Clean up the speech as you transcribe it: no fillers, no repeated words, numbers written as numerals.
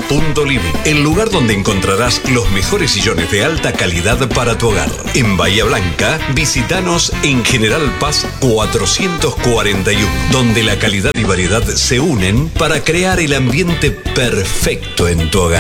Punto Living, el lugar donde encontrarás los mejores sillones de alta calidad para tu hogar. En Bahía Blanca, visítanos en General Paz 441, donde la calidad y variedad se unen para crear el ambiente perfecto en tu hogar.